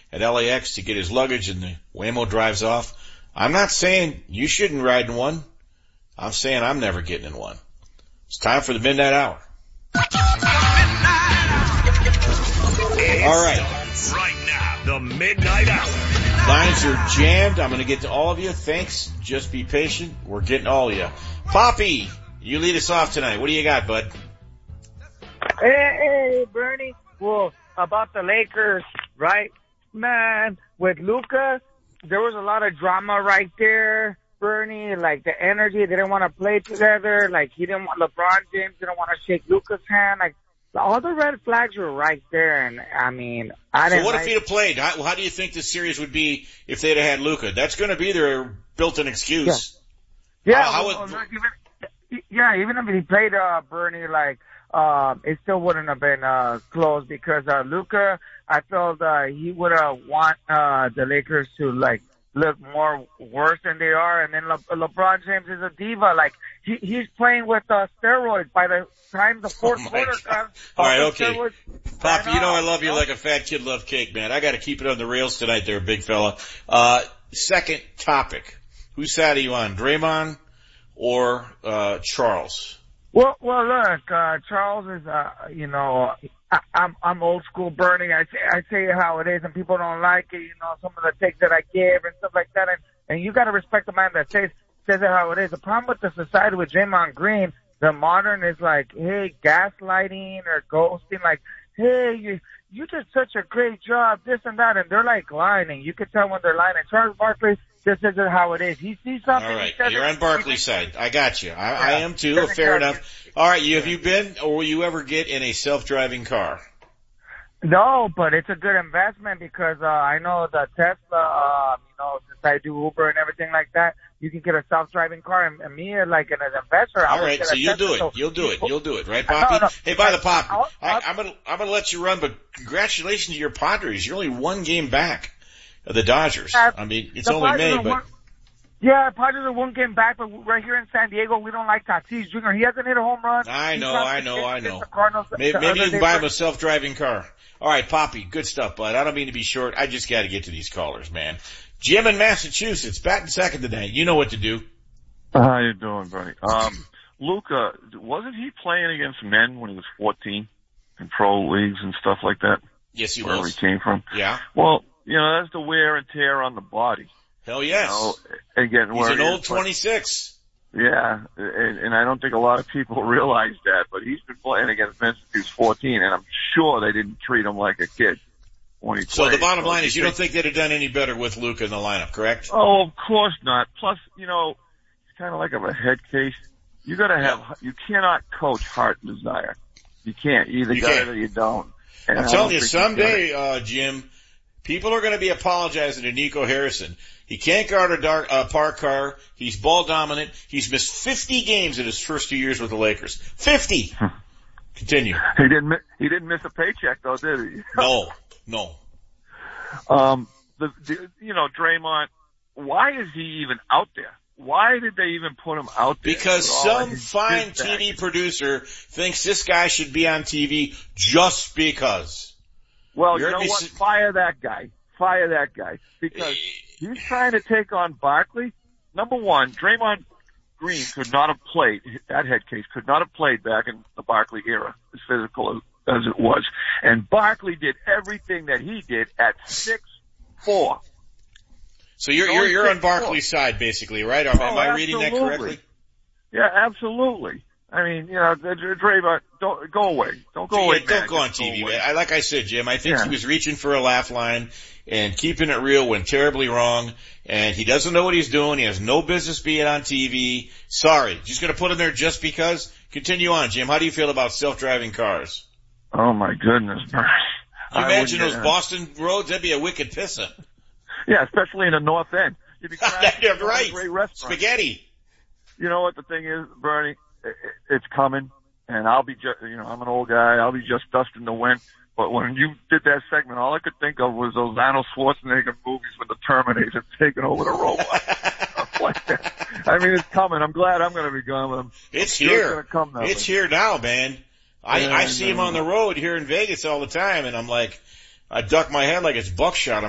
at LAX to get his luggage and the Waymo drives off. I'm not saying you shouldn't ride in one. I'm saying I'm never getting in one. It's time for the Midnight Hour. All right. Right now, the Midnight Hour. Lines are jammed. I'm going to get to all of you. Thanks. Just be patient. We're getting all of you. Poppy, you lead us off tonight. What do you got, bud? Hey, Bernie. Well, about the Lakers, right? Man, with Luka, there was a lot of drama right there. Bernie, like the energy, they didn't want to play together. Like LeBron James didn't want to shake Luka's hand. Like all the red flags were right there. And I mean, I didn't. So what if he'd have played? How do you think the series would be if they'd have had Luka? That's going to be their built-in excuse. Yeah. Even if he played Bernie, like it still wouldn't have been close because Luka, I felt he would have want the Lakers to like look more worse than they are, and then LeBron James is a diva. Like he's playing with steroids. By the time the fourth quarter comes, all right, okay, Pop, you know I love you like a fat kid loves cake, man. I got to keep it on the rails tonight, there, big fella. Second topic: whose side are you on, Draymond or Charles? Well, look, Charles is, I'm old school, Bernie. I say it how it is, and people don't like it. You know, some of the takes that I give and stuff like that, and you got to respect the man that says it how it is. The problem with the society with Draymond Green, the modern is like, hey, gaslighting or ghosting, like, hey, you did such a great job, this and that, and they're like lying, and you can tell when they're lying. And Charles Barkley just says it how it is. He sees something. All right, you're on Barkley's side. I got you. I am too. Fair enough. All right, have you been, or will you ever get in a self-driving car? No, but it's a good investment because I know the Tesla, since I do Uber and everything like that, you can get a self-driving car. And me, like an investor, all right, so you'll do it. You'll do it, right, Poppy? No. Hey, by the Pop, I'm gonna let you run, but congratulations to your Padres. You're only one game back of the Dodgers. I mean, it's only May, but. Yeah, Padres are one game back, but right here in San Diego, we don't like Tatis Jr. He hasn't hit a home run. I know. Maybe you can buy him a self-driving car. All right, Poppy, good stuff, bud. I don't mean to be short. I just got to get to these callers, man. Jim in Massachusetts, batting second today. You know what to do. How you doing, Bernie? Luka, wasn't he playing against men when he was 14 in pro leagues and stuff like that? Yes, he was. Wherever he came from. Yeah. Well, that's the wear and tear on the body. Hell yes. Again, he's an old 26. Yeah, and I don't think a lot of people realize that, but he's been playing against men since he was 14, and I'm sure they didn't treat him like a kid when he played. So the bottom line is you don't think they'd have done any better with Luka in the lineup, correct? Oh, of course not. Plus, it's kind of like a head case. You cannot coach heart and desire. You can't. You either got it or you don't. And I'm telling you, someday, Jim, people are going to be apologizing to Nico Harrison. He can't guard a park car. He's ball dominant. He's missed 50 games in his first 2 years with the Lakers. 50. Continue. He didn't miss a paycheck though, did he? No. Draymond, why is he even out there? Why did they even put him out there? Because some fine TV producer thinks this guy should be on TV just because. Well, you know what? Fire that guy. Because he's trying to take on Barkley. Number one, Draymond Green could not have played, that head case could not have played back in the Barkley era, as physical as it was. And Barkley did everything that he did at 6'4". So you're on Barkley's side, basically, right? Am I reading that correctly? Yeah, absolutely. I mean, Draymond, don't go away. Don't go away. Don't go on TV. Like I said, Jim, I think he was reaching for a laugh line and keeping it real went terribly wrong. And he doesn't know what he's doing. He has no business being on TV. Sorry. Just going to put him there just because. Continue on, Jim. How do you feel about self-driving cars? Oh my goodness, Bernie. You imagine those Boston roads? That'd be a wicked pissin'. Yeah, especially in the North End. You'd be You're right. Great restaurant. Spaghetti. You know what the thing is, Bernie? It's coming, and I'll be just, I'm an old guy. I'll be just dust in the wind. But when you did that segment, all I could think of was those Arnold Schwarzenegger movies with the Terminator taking over the robot. Stuff like that. I mean, it's coming. I'm glad I'm going to be gone. It's here. It's here now, man. I see him on the road here in Vegas all the time, and I'm like, I duck my head like it's buckshot.